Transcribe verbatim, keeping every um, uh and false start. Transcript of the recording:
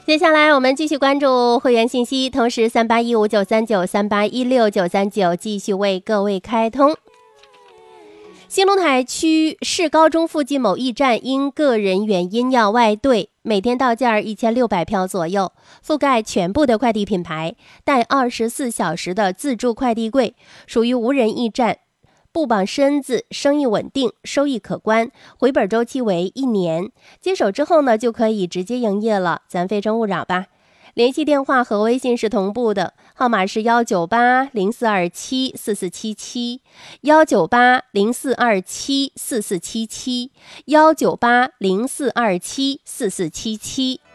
接下来我们继续关注会员信息，同时三八一五九三九三八一六九三九继续为各位开通。新龙台区市高中附近某驿站因个人原因要外兑，每天到件一千六百票左右，覆盖全部的快递品牌，带二十四小时的自助快递柜，属于无人驿站，不绑身子，生意稳定，收益可观，回本周期为一年。接手之后呢，就可以直接营业了，咱非诚勿扰吧。联系电话和微信是同步的，号码是幺九八零四二七四四七七，幺九八零四二七四四七七，幺九八零四二七四四七七。